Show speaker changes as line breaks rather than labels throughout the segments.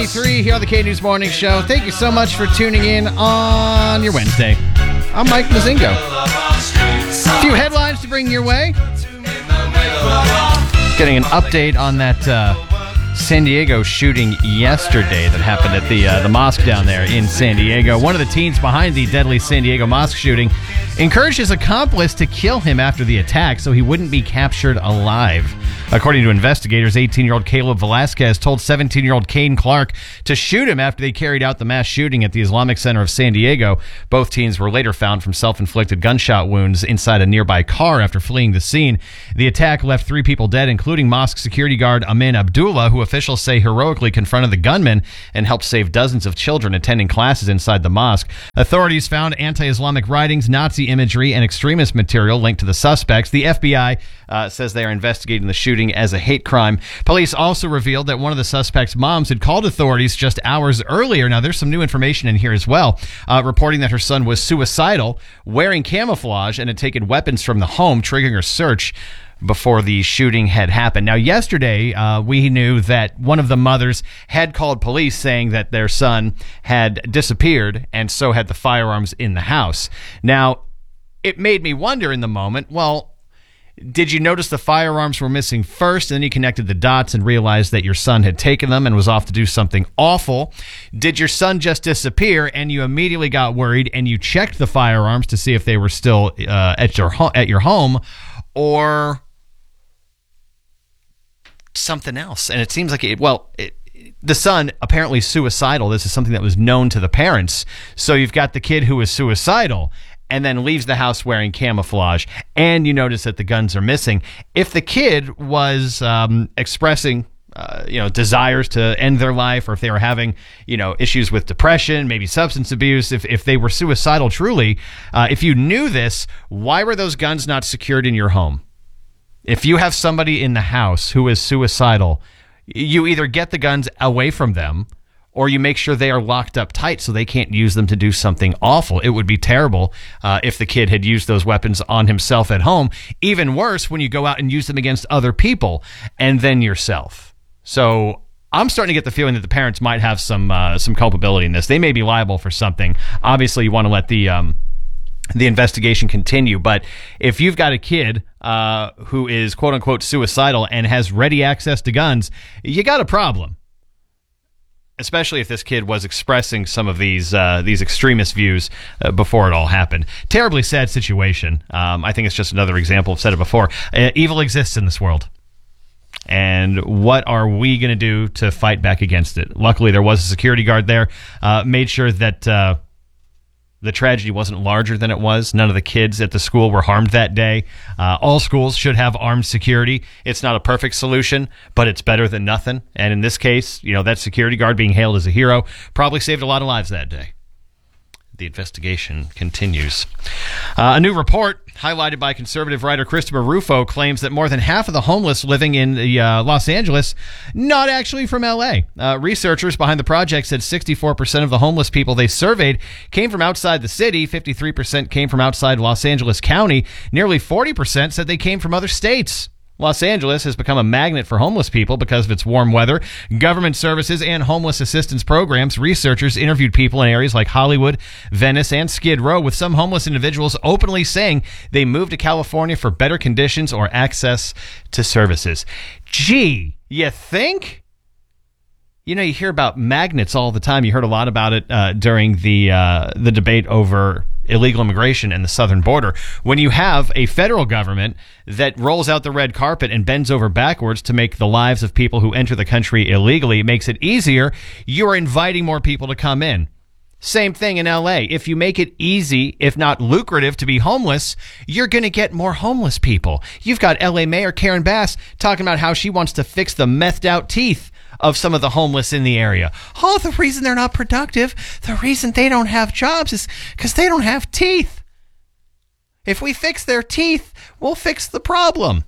7:33 here on the K-News Morning Show. Thank you so much for tuning in on your Wednesday. I'm Mike Mazingo. A few headlines to bring your way. Getting an update on that San Diego shooting yesterday that happened at the mosque down there in San Diego. One of the teens behind the deadly San Diego mosque shooting encouraged his accomplice to kill him after the attack so he wouldn't be captured alive. According to investigators, 18-year-old Caleb Velasquez told 17-year-old Kane Clark to shoot him after they carried out the mass shooting at the Islamic Center of San Diego. Both teens were later found from self-inflicted gunshot wounds inside a nearby car after fleeing the scene. The attack left 3 people dead, including mosque security guard Amin Abdullah, who officials say heroically confronted the gunman and helped save dozens of children attending classes inside the mosque. Authorities found anti-Islamic writings, Nazi imagery, and extremist material linked to the suspects. The FBI says they are investigating the shooting as a hate crime. Police also revealed that one of the suspects' moms had called authorities just hours earlier. Now, there's some new information in here as well, reporting that her son was suicidal, wearing camouflage, and had taken weapons from the home, triggering a search before the shooting had happened. Now, yesterday, we knew that one of the mothers had called police saying that their son had disappeared and so had the firearms in the house. Now, it made me wonder in the moment, well, did you notice the firearms were missing first, and then you connected the dots and realized that your son had taken them and was off to do something awful? Did your son just disappear and you immediately got worried and you checked the firearms to see if they were still at your home, or something else? And it seems like the son apparently suicidal. This is something that was known to the parents. So you've got the kid who is suicidal and then leaves the house wearing camouflage, and you notice that the guns are missing. If the kid was expressing desires to end their life, or if they were having, issues with depression, maybe substance abuse, if they were suicidal truly, if you knew this, why were those guns not secured in your home? If you have somebody in the house who is suicidal, you either get the guns away from them or you make sure they are locked up tight so they can't use them to do something awful. It would be terrible if the kid had used those weapons on himself at home. Even worse when you go out and use them against other people and then yourself. So I'm starting to get the feeling that the parents might have some culpability in this. They may be liable for something. Obviously, you want to let the investigation continue, but if you've got a kid who is quote-unquote suicidal and has ready access to guns, you got a problem. Especially if this kid was expressing some of these extremist views before it all happened. Terribly sad situation. I think it's just another example. I've said it before. Evil exists in this world. And what are we going to do to fight back against it? Luckily, there was a security guard there. Made sure that the tragedy wasn't larger than it was. None of the kids at the school were harmed that day. All schools should have armed security. It's not a perfect solution, but it's better than nothing. And in this case, that security guard being hailed as a hero probably saved a lot of lives that day. The investigation continues. A new report highlighted by conservative writer Christopher Rufo claims that more than half of the homeless living in Los Angeles not actually from L.A. Researchers behind the project said 64% of the homeless people they surveyed came from outside the city, 53% came from outside Los Angeles County, nearly 40% said they came from other states. Los Angeles has become a magnet for homeless people because of its warm weather, government services, and homeless assistance programs. Researchers interviewed people in areas like Hollywood, Venice, and Skid Row, with some homeless individuals openly saying they moved to California for better conditions or access to services. Gee, you think? You hear about magnets all the time. You heard a lot about it during the debate over illegal immigration and the southern border. When you have a federal government that rolls out the red carpet and bends over backwards to make the lives of people who enter the country illegally, makes it easier, you are inviting more people to come in. Same thing in L.A. If you make it easy, if not lucrative, to be homeless, you're going to get more homeless people. You've got L.A. Mayor Karen Bass talking about how she wants to fix the methed out teeth of some of the homeless in the area. Oh, the reason they're not productive, the reason they don't have jobs is because they don't have teeth. If we fix their teeth, we'll fix the problem.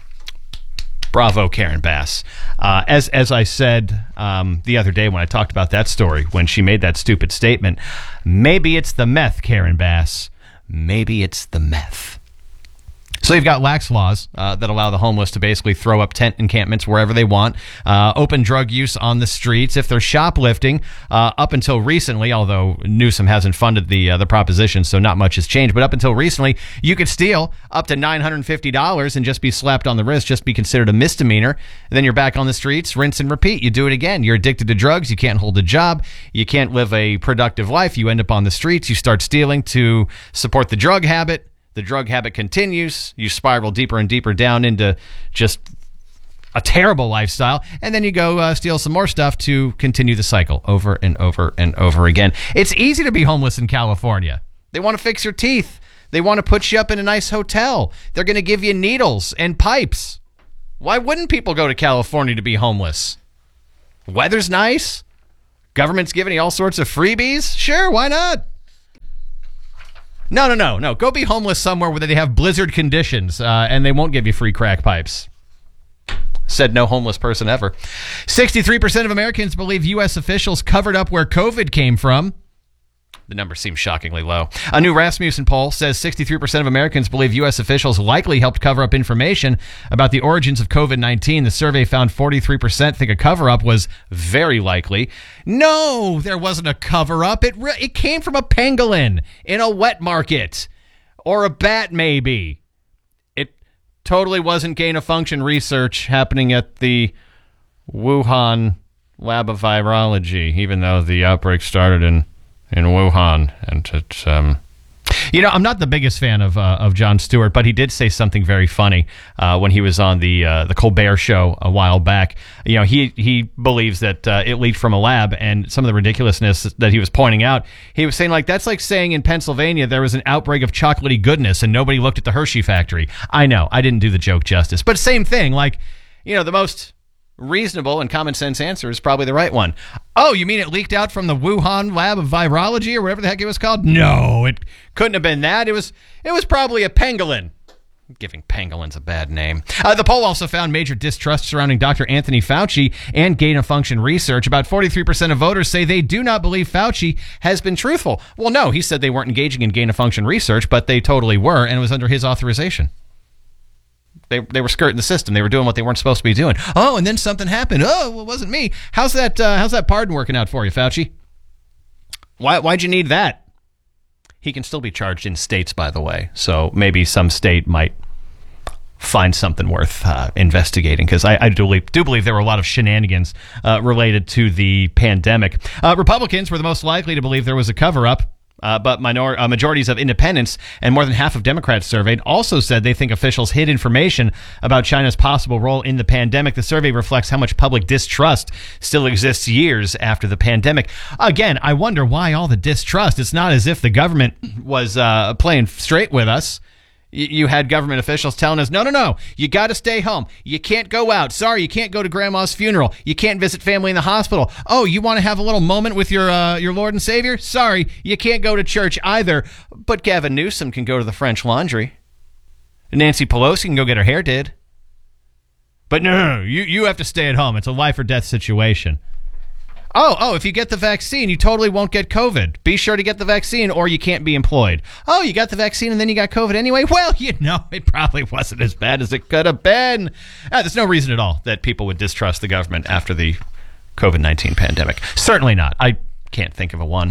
Bravo, Karen Bass. As I said the other day when I talked about that story, when she made that stupid statement, maybe it's the meth, Karen Bass. Maybe it's the meth. So you've got lax laws that allow the homeless to basically throw up tent encampments wherever they want, open drug use on the streets. If they're shoplifting, up until recently, although Newsom hasn't funded the proposition, so not much has changed, but up until recently, you could steal up to $950 and just be slapped on the wrist, just be considered a misdemeanor. And then you're back on the streets, rinse and repeat. You do it again. You're addicted to drugs. You can't hold a job. You can't live a productive life. You end up on the streets. You start stealing to support the drug habit. The drug habit continues. You spiral deeper and deeper down into just a terrible lifestyle. And then you go steal some more stuff to continue the cycle over and over and over again. It's easy to be homeless in California. They want to fix your teeth. They want to put you up in a nice hotel. They're going to give you needles and pipes. Why wouldn't people go to California to be homeless? Weather's nice. Government's giving you all sorts of freebies. Sure, why not? No. Go be homeless somewhere where they have blizzard conditions and they won't give you free crack pipes. Said no homeless person ever. 63% of Americans believe U.S. officials covered up where COVID came from. The number seems shockingly low. A new Rasmussen poll says 63% of Americans believe U.S. officials likely helped cover up information about the origins of COVID-19. The survey found 43% think a cover-up was very likely. No, there wasn't a cover-up. It came from a pangolin in a wet market. Or a bat, maybe. It totally wasn't gain-of-function research happening at the Wuhan Lab of Virology, even though the outbreak started in Wuhan, and it's I'm not the biggest fan of Jon Stewart, but he did say something very funny when he was on the Colbert Show a while back. He believes that it leaked from a lab, and some of the ridiculousness that he was pointing out, he was saying that's like saying in Pennsylvania there was an outbreak of chocolatey goodness and nobody looked at the Hershey factory. I know I didn't do the joke justice, but same thing. The most reasonable and common sense answer is probably the right one. Oh, you mean it leaked out from the Wuhan Lab of Virology or whatever the heck it was called? No, it couldn't have been that. It was probably a pangolin. Giving pangolins a bad name. The poll also found major distrust surrounding Dr. Anthony Fauci and gain-of-function research. About 43% of voters say they do not believe Fauci has been truthful. Well, no, he said they weren't engaging in gain-of-function research, but they totally were, and it was under his authorization. They were skirting the system. They were doing what they weren't supposed to be doing. Oh, and then something happened. Oh, well, it wasn't me. How's that pardon working out for you, Fauci? Why'd you need that? He can still be charged in states, by the way. So maybe some state might find something worth investigating, because I do believe there were a lot of shenanigans related to the pandemic. Republicans were the most likely to believe there was a cover-up. But majorities of independents and more than half of Democrats surveyed also said they think officials hid information about China's possible role in the pandemic. The survey reflects how much public distrust still exists years after the pandemic. Again, I wonder why all the distrust. It's not as if the government was playing straight with us. You had government officials telling us, no, you got to stay home. You can't go out. Sorry, you can't go to grandma's funeral. You can't visit family in the hospital. Oh, you want to have a little moment with your Lord and Savior? Sorry, you can't go to church either. But Gavin Newsom can go to the French Laundry. Nancy Pelosi can go get her hair did. But no, you have to stay at home. It's a life or death situation. Oh, if you get the vaccine, you totally won't get COVID. Be sure to get the vaccine or you can't be employed. Oh, you got the vaccine and then you got COVID anyway? Well, it probably wasn't as bad as it could have been. There's no reason at all that people would distrust the government after the COVID-19 pandemic. Certainly not. I can't think of a one.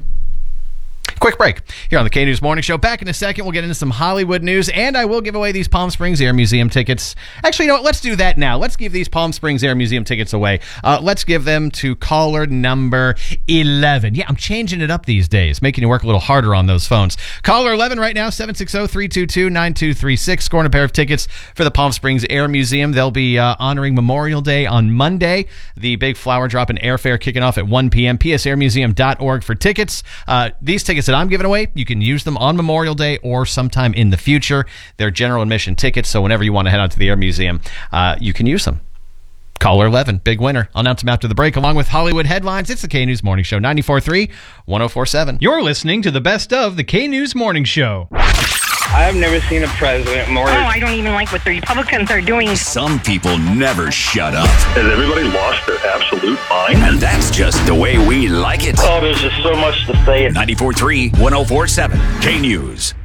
Quick break here on the K News Morning Show. Back in a second, we'll get into some Hollywood news, and I will give away these Palm Springs Air Museum tickets. Actually, you know what? Let's do that now. Let's give these Palm Springs Air Museum tickets away. Let's give them to caller number 11. Yeah, I'm changing it up these days, making you work a little harder on those phones. Caller 11 right now, 760-322-9236. Scoring a pair of tickets for the Palm Springs Air Museum. They'll be honoring Memorial Day on Monday. The big flower drop and airfare kicking off at 1 p.m. psairmuseum.org for tickets. These tickets that I'm giving away, you can use them on Memorial Day or sometime in the future. They're general admission tickets, so whenever you want to head out to the Air Museum, you can use them. Caller 11, big winner. I'll announce them after the break, along with Hollywood headlines. It's the K News Morning Show, 94.3, 104.7.
You're listening to the best of the K News Morning Show.
I have never seen a president more...
Oh, I don't even like what the Republicans are doing.
Some people never shut up.
Has everybody lost their absolute mind?
And that's just the way we like it.
Oh, there's just so much to say.
94.3, 104.7, K News.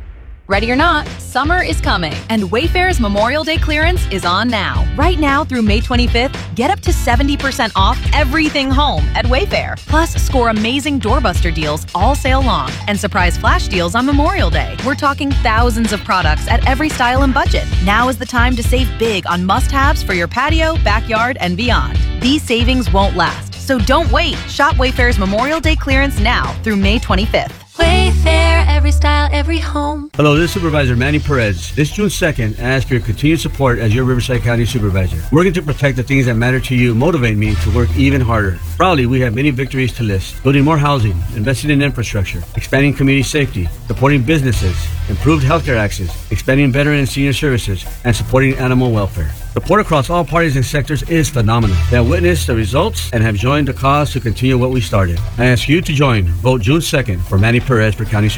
Ready or not, summer is coming, and Wayfair's Memorial Day clearance is on now. Right now through May 25th, get up to 70% off everything home at Wayfair. Plus, score amazing doorbuster deals all sale long and surprise flash deals on Memorial Day. We're talking thousands of products at every style and budget. Now is the time to save big on must-haves for your patio, backyard, and beyond. These savings won't last, so don't wait. Shop Wayfair's Memorial Day clearance now through May 25th.
Wayfair, every style, every home.
Hello, this is Supervisor Manny Perez. This June 2nd, I ask for your continued support as your Riverside County Supervisor. Working to protect the things that matter to you motivate me to work even harder. Proudly, we have many victories to list. Building more housing, investing in infrastructure, expanding community safety, supporting businesses, improved healthcare access, expanding veteran and senior services, and supporting animal welfare. Support across all parties and sectors is phenomenal. They have witnessed the results and have joined the cause to continue what we started. I ask you to join. Vote June 2nd for Manny Perez for County Supervisor.